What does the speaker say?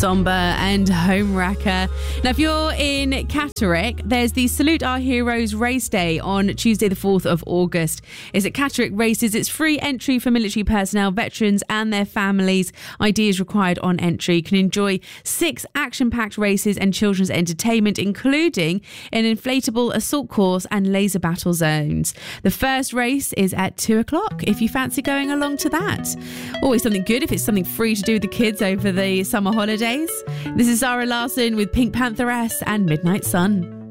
Somber and Home Wrecker. Now, if you're in Catterick, there's the Salute Our Heroes Race Day on Tuesday, the 4th of August. It's at Catterick Races. It's free entry for military personnel, veterans and their families. ID is required on entry. You can enjoy 6 action-packed races and children's entertainment, including an inflatable assault course and laser battle zones. The first race is at 2 o'clock if you fancy going along to that. Always something good if it's something free to do with the kids over the summer holidays. This is Zara Larsson with Pink Pantheress and Midnight Sun.